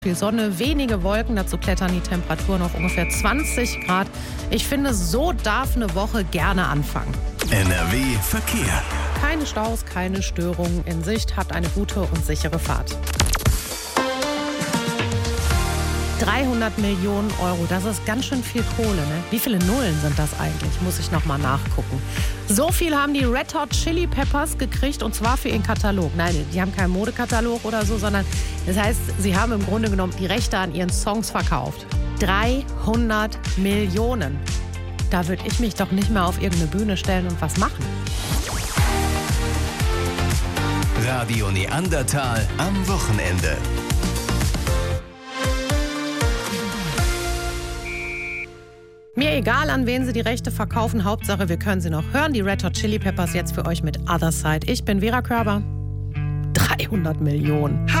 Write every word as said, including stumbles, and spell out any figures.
Viel Sonne, wenige Wolken, dazu klettern die Temperaturen auf ungefähr zwanzig Grad. Ich finde, so darf eine Woche gerne anfangen. N R W Verkehr. Keine Staus, keine Störungen in Sicht. Habt eine gute und sichere Fahrt. dreihundert Millionen Euro, das ist ganz schön viel Kohle, ne? Wie viele Nullen sind das eigentlich? Muss ich noch mal nachgucken. So viel haben die Red Hot Chili Peppers gekriegt, und zwar für ihren Katalog. Nein, die haben keinen Modekatalog oder so, sondern das heißt, sie haben im Grunde genommen die Rechte an ihren Songs verkauft. dreihundert Millionen. Da würde ich mich doch nicht mehr auf irgendeine Bühne stellen und was machen. Radio Neandertal am Wochenende. Mir egal, an wen sie die Rechte verkaufen. Hauptsache, wir können sie noch hören. Die Red Hot Chili Peppers jetzt für euch mit Other Side. Ich bin Vera Körber. dreihundert Millionen.